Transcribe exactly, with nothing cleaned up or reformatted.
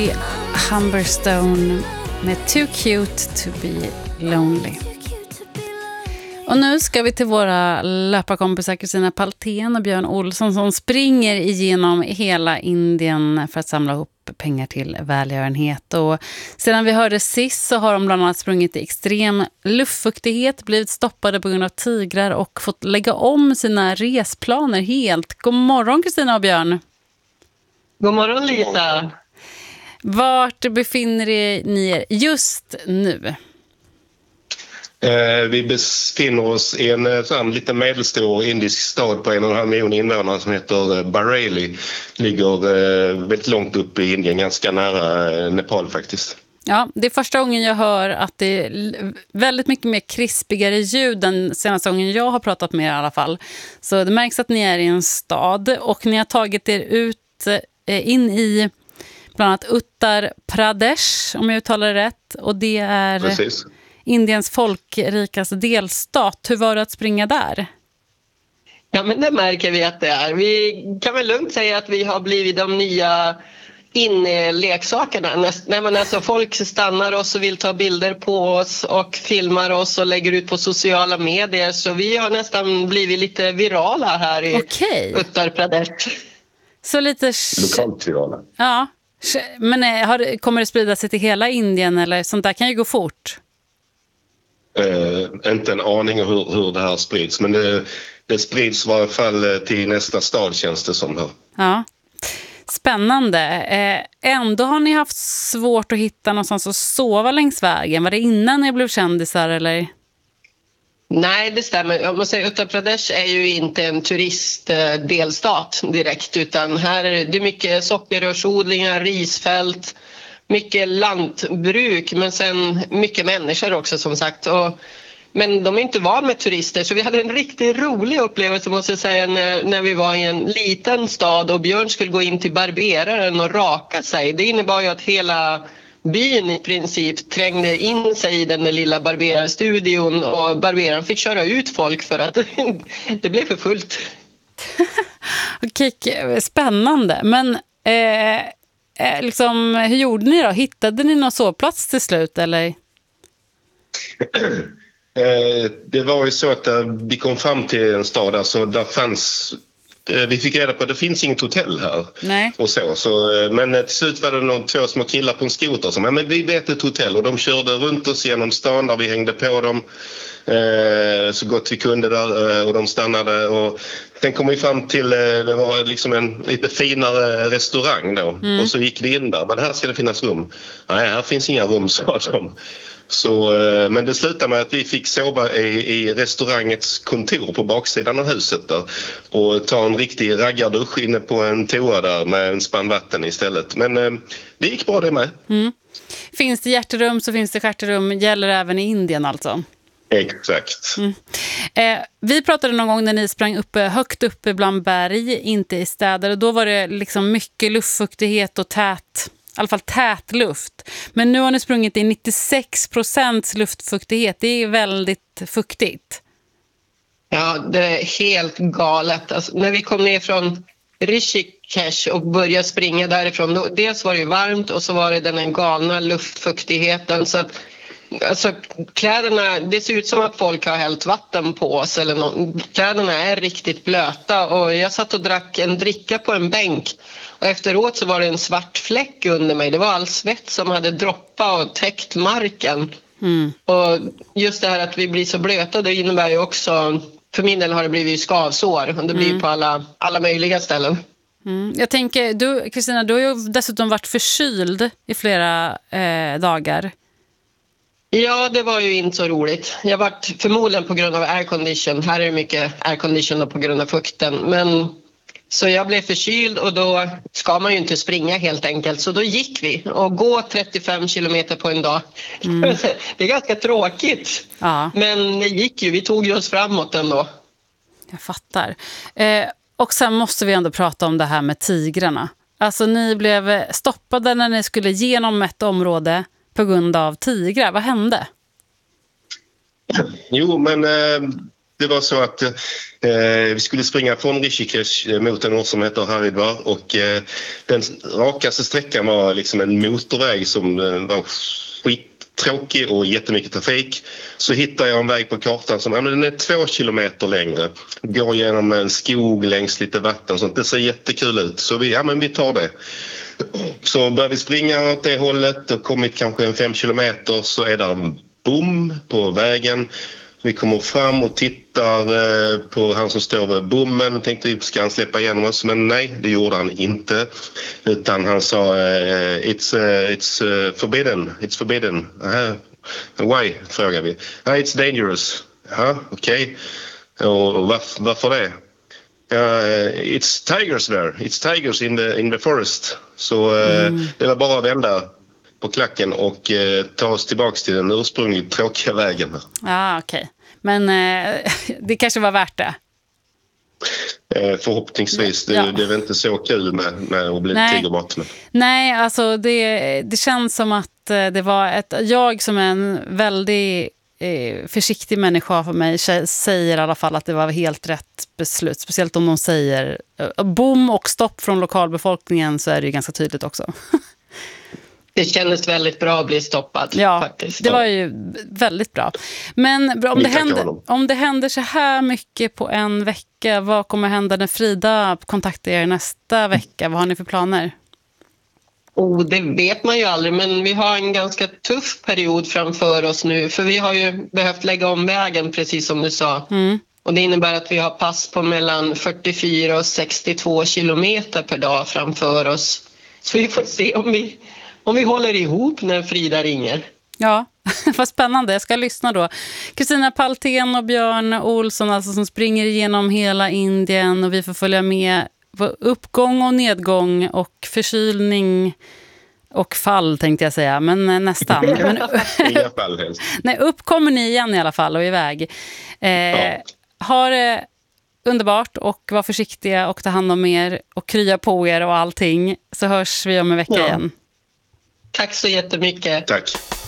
Humberstone med Too Cute to be Lonely. Och nu ska vi till våra löparkompisar Kristina Paltén och Björn Olsson som springer igenom hela Indien för att samla ihop pengar till välgörenhet. Och sedan vi hörde sist så har de bland annat sprungit i extrem luftfuktighet, blivit stoppade på grund av tigrar och fått lägga om sina resplaner helt. God morgon Kristina och Björn. God morgon Lisa. Vart befinner ni er just nu? Eh, vi befinner oss i en eh, sån lite medelstor indisk stad på en och en halv miljon invånare som heter eh, Bareilly. Ligger eh, väldigt långt upp i Indien, ganska nära eh, Nepal faktiskt. Ja, det är första gången jag hör att det är väldigt mycket mer krispigare ljud den senaste gången jag har pratat med er i alla fall. Så det märks att ni är i en stad och ni har tagit er ut eh, in i bland annat Uttar Pradesh, om jag uttalar det rätt. Och det är Precis. Indiens folkrikaste delstat. Hur var det att springa där? Ja, men det märker vi att det är. Vi kan väl lugnt säga att vi har blivit de nya inleksakerna. När man alltså folk stannar oss och vill ta bilder på oss och filmar oss och lägger ut på sociala medier. Så vi har nästan blivit lite virala här i Okej. Uttar Pradesh. Så lite... Lokalt virala. Ja, men har, kommer det sprida sig till hela Indien eller sånt där kan ju gå fort? Eh, inte en aning om hur, hur det här sprids, men det, det sprids i varje fall till nästa stad känns det som. Här. Ja, spännande. Eh, ändå har ni haft svårt att hitta någonstans att sova längs vägen. Var det innan ni blev kändisar eller? Nej, det stämmer. Jag måste säga, Uttar Pradesh är ju inte en turistdelstat direkt, utan här är det mycket sockerrörsodlingar, risfält, mycket lantbruk, men sen mycket människor också som sagt. Och, men de är inte van med turister, så vi hade en riktigt rolig upplevelse måste jag säga när, när vi var i en liten stad och Björn skulle gå in till barberaren och raka sig. Det innebar ju att hela byn i princip trängde in sig i den där lilla barberarstudion och barberaren fick köra ut folk för att det blev för fullt. Okej, spännande. Men eh, liksom, hur gjorde ni då? Hittade ni någon sovplats till slut eller? Det var ju så att vi kom fram till en stad där, så där fanns... Vi fick reda på att det finns inget hotell här. Nej. Och så, så, men till slut var det någon två små killar på en skoter som, ja, men vi vet ett hotell, och de körde runt oss genom stan där vi hängde på dem eh, så gott vi kunde där, eh, och de stannade och sen kom vi fram till, eh, det var liksom en lite finare restaurang då, mm. och så gick vi in där, men här ska det finnas rum. Nej, här finns inga rum, sa de. Så, men det slutade med att vi fick sova i, i restaurangets kontor på baksidan av huset där, och ta en riktig raggardusch inne på en toa där med en spann vatten istället. Men eh, det gick bra det med. Mm. Finns det hjärterum så finns det stjärterum. Gäller även i Indien alltså? Exakt. Mm. Eh, vi pratade någon gång när ni sprang uppe, högt uppe bland berg, inte i städer. Och då var det liksom mycket luftfuktighet och tät... i alla fall tät luft. Men nu har ni sprungit i nittiosex procent luftfuktighet. Det är väldigt fuktigt. Ja, det är helt galet. Alltså, när vi kom ner från Rishikesh och började springa därifrån, då, dels var det varmt och så var det den här galna luftfuktigheten. Så att, alltså, kläderna, det ser ut som att folk har hällt vatten på oss. Eller någon, kläderna är riktigt blöta och jag satt och drack en dricka på en bänk. Och efteråt så var det en svart fläck under mig. Det var all svett som hade droppat och täckt marken. Mm. Och just det här att vi blir så blöta, det innebär ju också, för min del har det blivit skavsår. Och det blir mm. på alla, alla möjliga ställen. Mm. Jag tänker, du Kristina, du har ju dessutom varit förkyld i flera eh, dagar. Ja, det var ju inte så roligt. Jag varit förmodligen på grund av aircondition. Här är det mycket aircondition på grund av fukten. Men... Så jag blev förkyld och då ska man ju inte springa helt enkelt. Så då gick vi och gå trettiofem kilometer på en dag. Mm. Det är ganska tråkigt. Ja. Men det gick ju, vi tog ju oss framåt ändå. Jag fattar. Eh, och sen måste vi ändå prata om det här med tigrarna. Alltså ni blev stoppade när ni skulle genom ett område på grund av tigrar. Vad hände? Jo, men... Eh... det var så att eh, vi skulle springa från Rishikesh mot en ort som heter Haridwar och eh, den rakaste sträckan var liksom en motorväg som eh, var skittråkig och jättemycket trafik. Så hittade jag en väg på kartan som ja, men den är två kilometer längre. Går genom en skog längs lite vatten och sånt. Det ser jättekul ut. Så vi, ja, men vi tar det. Så börjar vi springa åt det hållet och kommit kanske en fem kilometer så är det en bom på vägen. Vi kommer fram och tittar eh, på han som står vid bommen och tänkte ska han släppa igenom oss, men nej, det gjorde han inte. Utan han sa eh, it's, uh, it's uh, forbidden, it's forbidden. Uh, why? Frågar vi. Ah, it's dangerous. Ja, okej. Okay. Och varför, varför det? Uh, it's tigers there. It's tigers in the, in the forest. Så uh, mm. det var bara att vända på klacken och eh, ta oss tillbaks till den ursprungliga tråkiga vägen. Ja, ah, okej. Okay. Men eh, det kanske var värt det? Eh, förhoppningsvis. Det, ja. det är väl inte så kul med, med att bli tigermat. Nej, alltså det, det känns som att det var ett... Jag som är en väldigt eh, försiktig människa för mig säger i alla fall att det var helt rätt beslut. Speciellt om de säger eh, bom och stopp från lokalbefolkningen så är det ju ganska tydligt också. Det kändes väldigt bra att bli stoppad. Ja, faktiskt. Det var ju väldigt bra. Men om det, händer, om det händer så här mycket på en vecka, vad kommer hända när Frida kontaktar er nästa vecka? Vad har ni för planer? Oh, det vet man ju aldrig, men vi har en ganska tuff period framför oss nu. För vi har ju behövt lägga om vägen, precis som du sa. Mm. Och det innebär att vi har pass på mellan fyrtiofyra och sextiotvå kilometer per dag framför oss. Så vi får se om vi... Om vi håller ihop när Frida ringer. Ja, vad spännande. Jag ska lyssna då. Kristina Paltén och Björn Olsson alltså, som springer igenom hela Indien och vi får följa med på uppgång och nedgång och förkylning och fall tänkte jag säga, men nästan. Men, Inga fall helst. Nej, upp kommer ni igen i alla fall och iväg. Eh, ja. Ha det underbart och var försiktiga och ta hand om er och krya på er och allting, så hörs vi om en vecka ja. igen. Tack så jättemycket. Tack.